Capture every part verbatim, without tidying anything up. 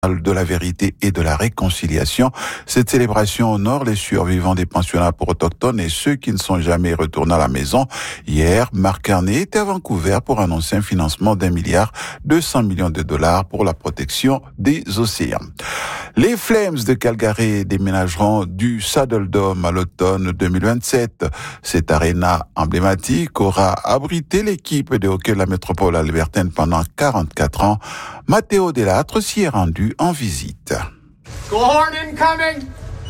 de la vérité et de la réconciliation. Cette célébration honore les survivants des pensionnats pour autochtones et ceux qui ne sont jamais retournés à la maison. Hier, Marc Carney était à Vancouver pour annoncer un financement d'un milliard deux cents millions de dollars pour la protection des océans. Les Flames de Calgary déménageront du Saddle Dome à l'automne deux mille vingt-sept. Cette aréna emblématique aura abrité l'équipe de hockey de la métropole albertaine pendant quarante-quatre ans. Matteo Delattre s'y est rendu en visite. Goalhorn incoming!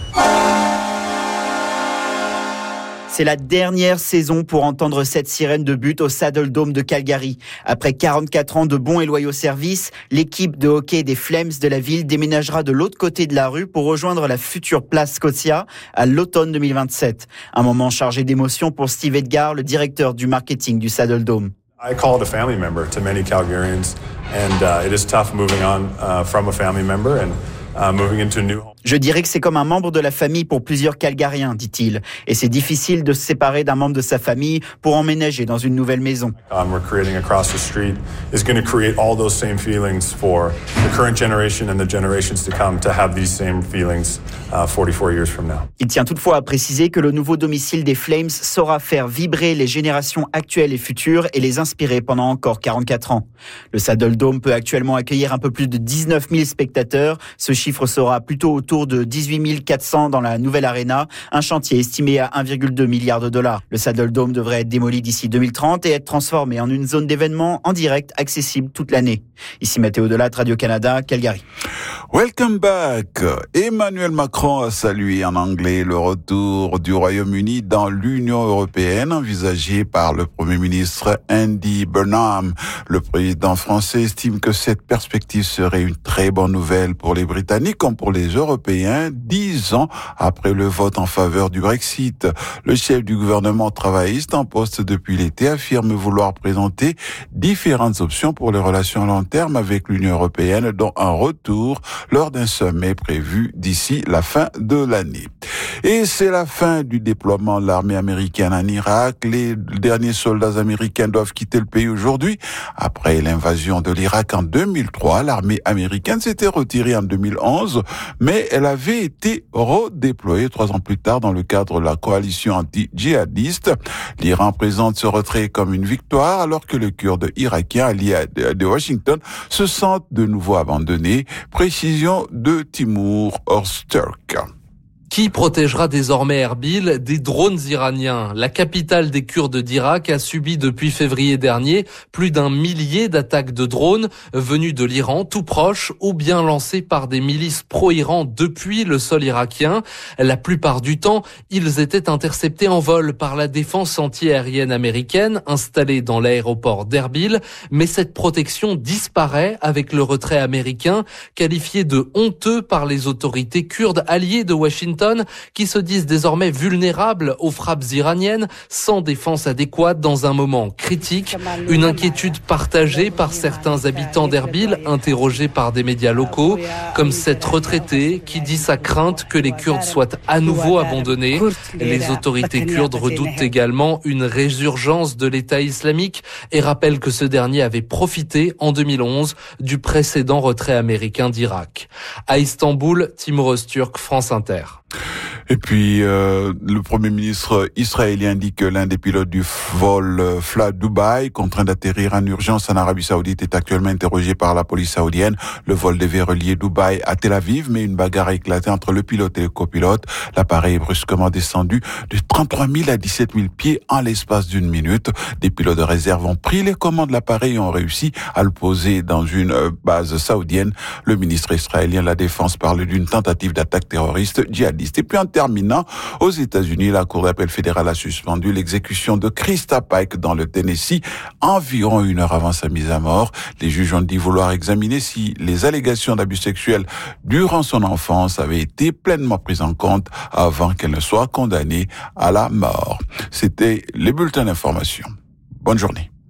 C'est la dernière saison pour entendre cette sirène de but au Saddle Dome de Calgary. Après quarante-quatre ans de bons et loyaux services, l'équipe de hockey des Flames de la ville déménagera de l'autre côté de la rue pour rejoindre la future place Scotia à l'automne deux mille vingt-sept. Un moment chargé d'émotion pour Steve Edgar, le directeur du marketing du Saddle Dome. I call it a family member to many Calgarians, and uh, it is tough moving on uh, from a family member and uh, moving into a new home. Je dirais que c'est comme un membre de la famille pour plusieurs Calgariens, dit-il. Et c'est difficile de se séparer d'un membre de sa famille pour emménager dans une nouvelle maison. Um, we're creating across the street is going to create all those same feelings for the current generation and the generations to come to have these same feelings uh, forty-four years from now. Il tient toutefois à préciser que le nouveau domicile des Flames saura faire vibrer les générations actuelles et futures et les inspirer pendant encore quarante-quatre ans. Le Saddle Dome peut actuellement accueillir un peu plus de dix-neuf mille spectateurs. Ce chiffre sera plutôt autour de dix-huit mille quatre cents dans la nouvelle arena, un chantier estimé à un virgule deux milliard de dollars. Le Saddle Dome devrait être démoli d'ici deux mille trente et être transformé en une zone d'événements en direct accessible toute l'année. Ici Matteo Delattre, Radio-Canada, Calgary. Welcome back. Emmanuel Macron a salué en anglais le retour du Royaume-Uni dans l'Union européenne envisagé par le Premier ministre Andy Burnham. Le président français estime que cette perspective serait une très bonne nouvelle pour les Britanniques comme pour les Européens, dix ans après le vote en faveur du Brexit. Le chef du gouvernement travailliste en poste depuis l'été affirme vouloir présenter différentes options pour les relations à long terme avec l'Union européenne, dont un retour lors d'un sommet prévu d'ici la fin de l'année. Et c'est la fin du déploiement de l'armée américaine en Irak. Les derniers soldats américains doivent quitter le pays aujourd'hui. Après l'invasion de l'Irak en deux mille trois, l'armée américaine s'était retirée en deux mille onze, mais elle avait été redéployée trois ans plus tard dans le cadre de la coalition anti-djihadiste. L'Iran présente ce retrait comme une victoire alors que les Kurdes irakiens alliés de Washington se sentent de nouveau abandonnés. Précision de Timur Öztürk. Qui protégera désormais Erbil des drones iraniens? La capitale des Kurdes d'Irak a subi depuis février dernier plus d'un millier d'attaques de drones venus de l'Iran tout proche ou bien lancées par des milices pro-Iran depuis le sol irakien. La plupart du temps, ils étaient interceptés en vol par la défense anti-aérienne américaine installée dans l'aéroport d'Erbil. Mais cette protection disparaît avec le retrait américain, qualifié de honteux par les autorités kurdes alliées de Washington, qui se disent désormais vulnérables aux frappes iraniennes sans défense adéquate dans un moment critique. Une inquiétude partagée par certains habitants d'Erbil interrogés par des médias locaux, comme cette retraitée qui dit sa crainte que les Kurdes soient à nouveau abandonnés. Les autorités kurdes redoutent également une résurgence de l'État islamique et rappellent que ce dernier avait profité en deux mille onze du précédent retrait américain d'Irak. À Istanbul, Timur Öztürk, France Inter. Et puis, euh, le Premier ministre israélien dit que l'un des pilotes du vol Fly Dubai, contraint d'atterrir en urgence en Arabie Saoudite, est actuellement interrogé par la police saoudienne. Le vol devait relier Dubaï à Tel Aviv, mais une bagarre a éclaté entre le pilote et le copilote. L'appareil est brusquement descendu de trente-trois mille à dix-sept mille pieds en l'espace d'une minute. Des pilotes de réserve ont pris les commandes de l'appareil et ont réussi à le poser dans une base saoudienne. Le ministre israélien de la Défense parle d'une tentative d'attaque terroriste djihadiste. Et puis, en terminant, aux États-Unis, la Cour d'appel fédérale a suspendu l'exécution de Krista Pike dans le Tennessee environ une heure avant sa mise à mort. Les juges ont dit vouloir examiner si les allégations d'abus sexuels durant son enfance avaient été pleinement prises en compte avant qu'elle ne soit condamnée à la mort. C'était les bulletins d'information. Bonne journée.